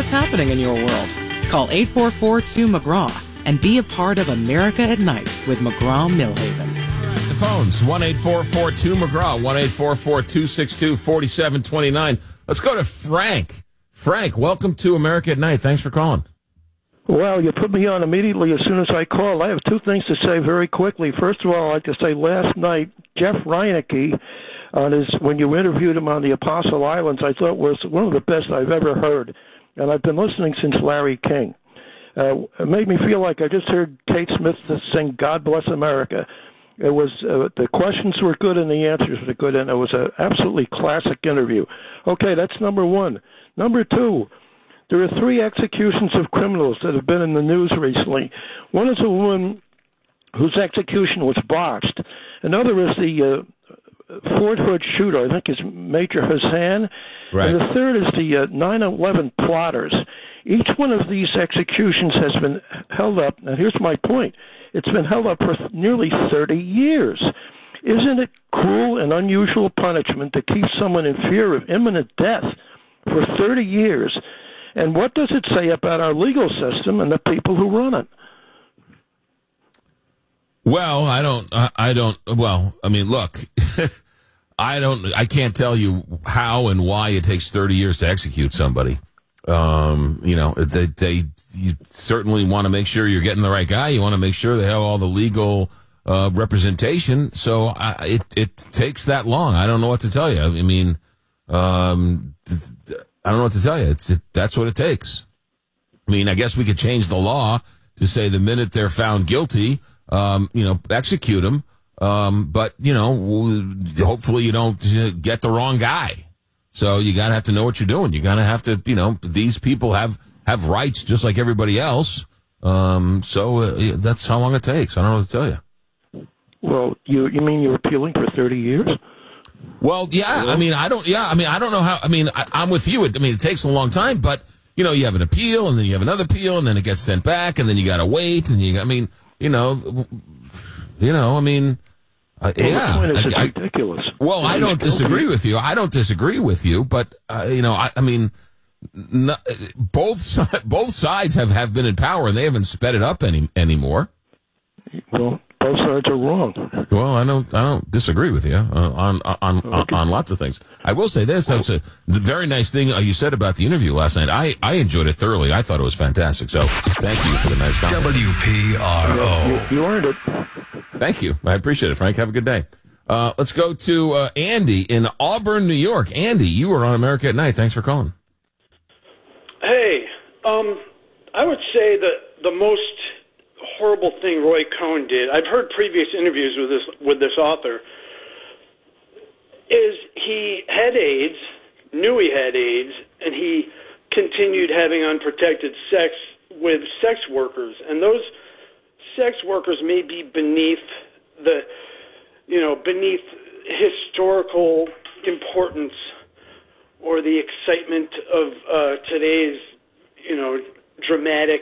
what's happening in your world. Call 844-2-McGraw and be a part of America at Night with McGraw-Millhaven. The phones, 1-844-2-McGraw, 1-844-262-4729. Let's go to Frank. Frank, welcome to America at Night. Thanks for calling. Well, you put me on immediately as soon as I called. I have two things to say very quickly. First of all, I'd like to say last night, Jeff Reineke, when you interviewed him on the Apostle Islands, I thought was one of the best I've ever heard. And I've been listening since Larry King. It made me feel like I just heard Kate Smith sing God Bless America. It was the questions were good and the answers were good, and it was an absolutely classic interview. Okay, that's number one. Number two, there are 3 executions of criminals that have been in the news recently. One is a woman whose execution was botched. Another is the Fort Hood shooter, I think is Major Hassan. Right. And the third is the 9/11 plotters. Each one of these executions has been held up, and here's my point. It's been held up for nearly 30 years. Isn't it cruel and unusual punishment to keep someone in fear of imminent death for 30 years? And what does it say about our legal system and the people who run it? Well, look, I can't tell you how and why it takes 30 years to execute somebody. You certainly want to make sure you're getting the right guy. You want to make sure they have all the legal representation. So it takes that long. I don't know what to tell you. I mean, I don't know what to tell you. That's what it takes. I mean, I guess we could change the law to say the minute they're found guilty, execute them. But hopefully you don't get the wrong guy. So you gotta have to know what you're doing. You gotta have to, these people have rights just like everybody else. That's how long it takes. I don't know what to tell you. Well, you mean you're appealing for 30 years? Well, yeah. I don't know how. I'm with you. It takes a long time, but you have an appeal, and then you have another appeal, and then it gets sent back, and then you got to wait, and The point is, it's ridiculous. Well, I don't disagree with you. But both sides have been in power, and they haven't sped it up anymore. Well, both sides are wrong. Well, I don't disagree with you on lots of things. I will say this: that's a very nice thing you said about the interview last night. I enjoyed it thoroughly. I thought it was fantastic. So, thank you for the nice comment. WPRO. You earned it. Thank you. I appreciate it, Frank. Have a good day. Let's go to Andy in Auburn, New York. Andy, you are on America at Night. Thanks for calling. Hey, I would say that the most horrible thing Roy Cohn did, I've heard previous interviews with this author, is he had AIDS, knew he had AIDS, and he continued having unprotected sex with sex workers. And those sex workers may be beneath historical importance or the excitement of today's, dramatic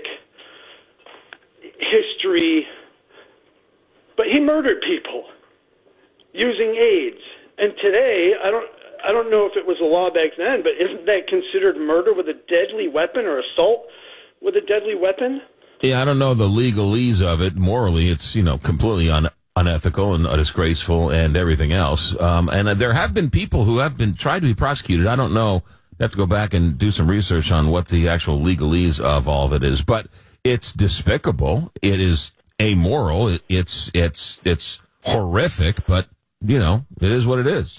history. But he murdered people using AIDS. And today, I don't know if it was a law back then, but isn't that considered murder with a deadly weapon or assault with a deadly weapon? Yeah, I don't know the legalese of it. Morally, it's, completely unethical and disgraceful and everything else. And there have been people who have been tried to be prosecuted. I don't know. You have to go back and do some research on what the actual legalese of all of it is. But it's despicable. It is amoral. It's horrific. But, it is what it is.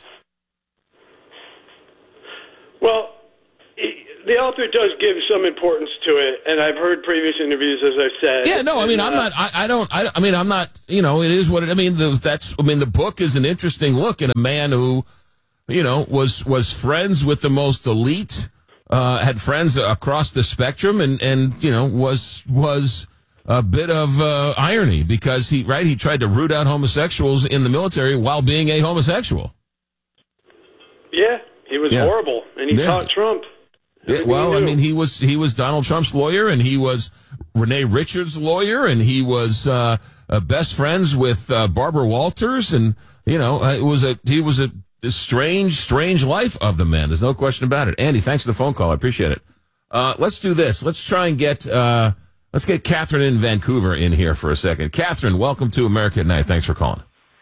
Well, the author does give some importance to it, and I've heard previous interviews, as I said. Yeah, no, I'm not, it is what it, the book is an interesting look at a man who, was friends with the most elite, had friends across the spectrum and was a bit of irony because he tried to root out homosexuals in the military while being a homosexual. Yeah, he was horrible, and he taught Trump. Yeah, well, he was Donald Trump's lawyer, and he was Renee Richards' lawyer, and he was best friends with Barbara Walters, and he was a strange life of the man. There's no question about it. Andy, thanks for the phone call. I appreciate it. Let's do this. Let's try and get Catherine in Vancouver in here for a second. Catherine, welcome to America at Night. Thanks for calling.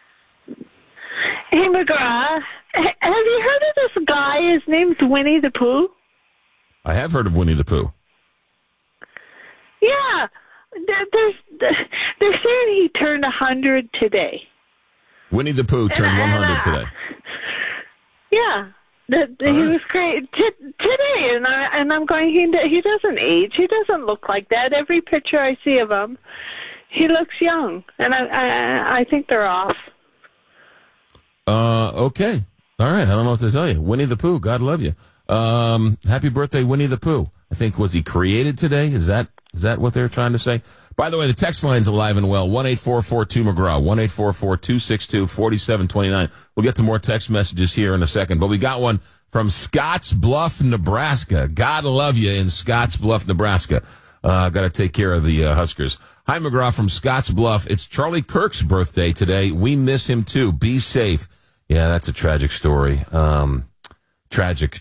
Hey, McGraw. Have you heard of this guy? His name's Winnie the Pooh. I have heard of Winnie the Pooh. Yeah. They're saying he turned 100 today. Winnie the Pooh turned 100 today. Yeah. He was great today, and I'm going. He doesn't age. He doesn't look like that. Every picture I see of him, he looks young, and I think they're off. Okay, all right. I don't know what to tell you. Winnie the Pooh, God love you. Happy birthday, Winnie the Pooh. I think was he created today? Is that what they're trying to say? By the way, the text line's alive and well. 1-844-2-McGraw. 1-844-262-4729. We'll get to more text messages here in a second, but we got one from Scotts Bluff, Nebraska. God love you in Scotts Bluff, Nebraska. Got to take care of the Huskers. Hi, McGraw from Scotts Bluff. It's Charlie Kirk's birthday today. We miss him too. Be safe. Yeah, that's a tragic story. Tragic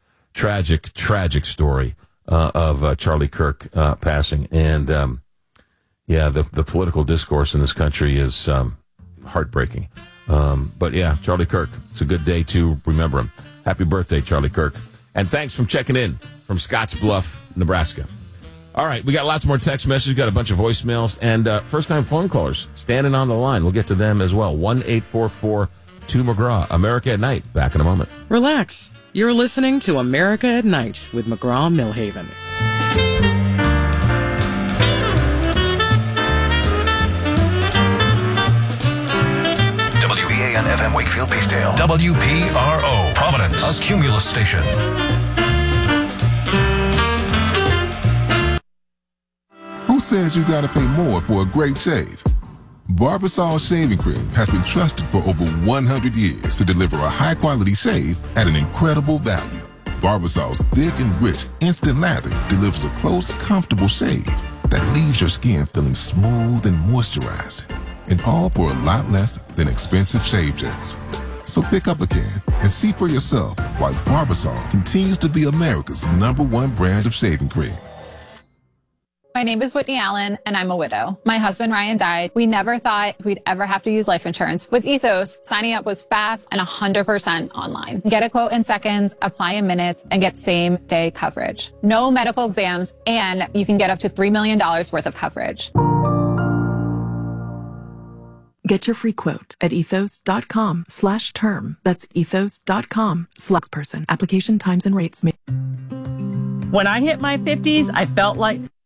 story of Charlie Kirk passing. And yeah, the political discourse in this country is heartbreaking. But yeah, Charlie Kirk. It's a good day to remember him. Happy birthday, Charlie Kirk. And thanks for checking in from Scotts Bluff, Nebraska. All right, we got lots more text messages, got a bunch of voicemails, and first-time phone callers standing on the line. We'll get to them as well. 1-844-2-McGraw. America at Night. Back in a moment. Relax. You're listening to America at Night with McGraw Millhaven. WEAN FM Wakefield Peacedale. WPRO Providence, a Cumulus station. Who says you gotta pay more for a great shave? Barbasol Shaving Cream has been trusted for over 100 years to deliver a high-quality shave at an incredible value. Barbasol's thick and rich instant lather delivers a close, comfortable shave that leaves your skin feeling smooth and moisturized. And all for a lot less than expensive shave gels. So pick up a can and see for yourself why Barbasol continues to be America's #1 brand of shaving cream. My name is Whitney Allen, and I'm a widow. My husband, Ryan, died. We never thought we'd ever have to use life insurance. With Ethos, signing up was fast and 100% online. Get a quote in seconds, apply in minutes, and get same-day coverage. No medical exams, and you can get up to $3 million worth of coverage. Get your free quote at ethos.com/term. That's ethos.com/person. Application times and rates may. When I hit my 50s, I felt like